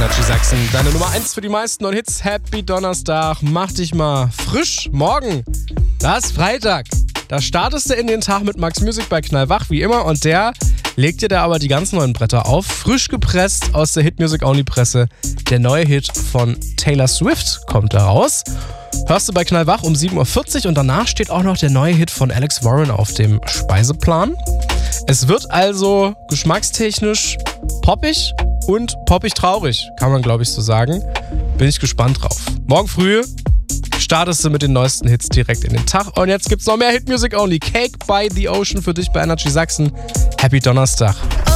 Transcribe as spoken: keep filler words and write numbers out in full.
Energy Sachsen. Deine Nummer eins für die meisten neuen Hits. Happy Donnerstag. Mach dich mal frisch. Morgen, das ist Freitag. Da startest du in den Tag mit Max Music bei Knallwach, wie immer. Und der legt dir da aber die ganz neuen Bretter auf. Frisch gepresst aus der Hit Music Only Presse. Der neue Hit von Taylor Swift kommt da raus. Hörst du bei Knallwach um sieben Uhr vierzig und danach steht auch noch der neue Hit von Alex Warren auf dem Speiseplan. Es wird also geschmackstechnisch poppig und poppig traurig, kann man glaube ich so sagen. Bin ich gespannt drauf. Morgen früh startest du mit den neuesten Hits direkt in den Tag. Und jetzt gibt's noch mehr Hit Music Only. Cake by the Ocean für dich bei Energy Sachsen. Happy Donnerstag.